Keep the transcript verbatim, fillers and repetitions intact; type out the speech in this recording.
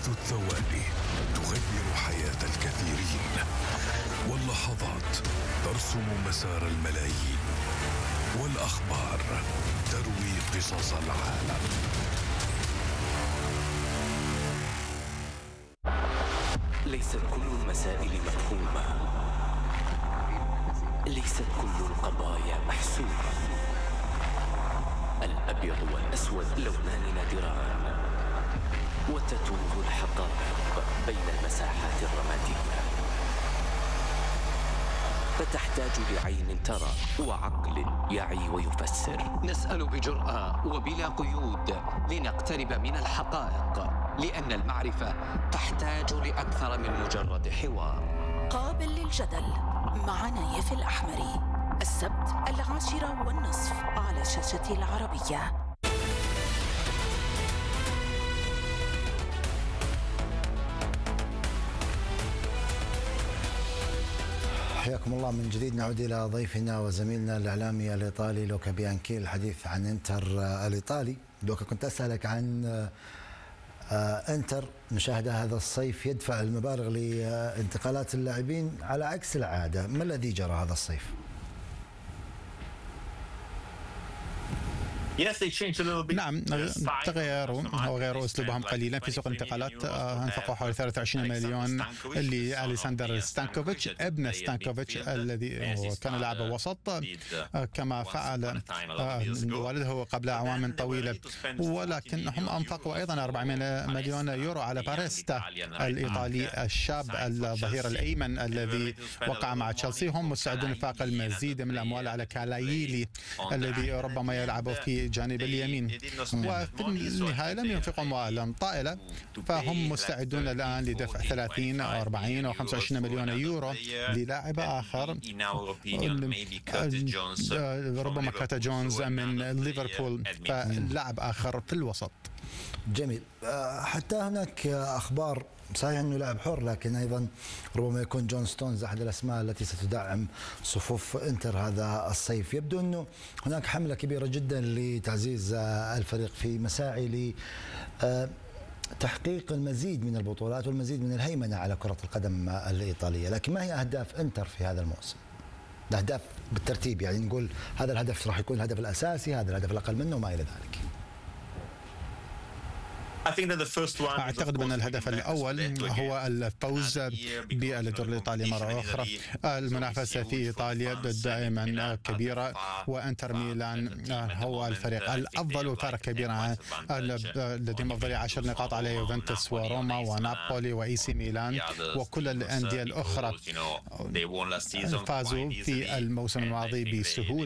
الثواني تغير حياة الكثيرين، واللحظات ترسم مسار الملايين، والأخبار تروي قصص العالم. ليست كل المسائل مفهومة، ليست كل القضايا محسومة. الأبيض والأسود لونان نادران، وتتوه الحقائق بين المساحات الرمادية، فتحتاج لعين ترى وعقل يعي ويفسر. نسأل بجرأة وبلا قيود لنقترب من الحقائق، لأن المعرفة تحتاج لأكثر من مجرد حوار. قابل للجدل مع نايف الأحمري، السبت العاشرة والنصف على شاشة العربية. حياكم الله من جديد. نعود إلى ضيفنا وزميلنا الإعلامي الإيطالي لوكا بيانكي الحديث عن إنتر الإيطالي. لوكا، كنت أسألك عن إنتر مشاهدة هذا الصيف يدفع المبالغ لانتقالات اللاعبين على عكس العادة، ما الذي جرى هذا الصيف؟ نعم، تغيروا وغيروا اسلوبهم قليلا في سوق الانتقالات. انفقوا حوالي ثلاثة وعشرين مليون لأليساندر ستانكوفيتش ابن ستانكوفيتش الذي كان لاعب وسط، كما فعل والده قبل اعوام طويله. ولكنهم انفقوا ايضا أربعمائة مليون يورو على باريستا الايطالي الشاب الظهير الايمن الذي وقع مع تشيلسي. هم مستعدون لإنفاق المزيد من الاموال على كالايلي الذي ربما يلعب في جانب اليمين، وفي النهاية لم ينفقوا أموالا طائلة، فهم مستعدون الآن لدفع ثلاثين أو أربعين أو خمسة وعشرين مليون يورو للاعب آخر، ربما كاتا جونز من ليفربول، فلاعب آخر في الوسط. جميل. حتى هناك أخبار صحيح أنه لاعب حر، لكن أيضا ربما يكون جون ستونز أحد الأسماء التي ستدعم صفوف إنتر هذا الصيف. يبدو أنه هناك حملة كبيرة جدا لتعزيز الفريق في مساعي لتحقيق المزيد من البطولات والمزيد من الهيمنة على كرة القدم الإيطالية. لكن ما هي أهداف إنتر في هذا الموسم؟ الأهداف بالترتيب، يعني نقول هذا الهدف راح يكون الهدف الأساسي، هذا الهدف الأقل منه وما إلى ذلك. أعتقد أن الهدف الأول هو الفوز بالدور الإيطالي مرة أخرى. المنافسة في إيطاليا دائما كبيرة، وإنتر ميلان هو الفريق الأفضل وفارق كبير عن الذين أفضل عشر نقاط على يوفنتوس وروما ونابولي وإي سي ميلان وكل الأندية الأخرى. فازوا في الموسم الماضي بسهولة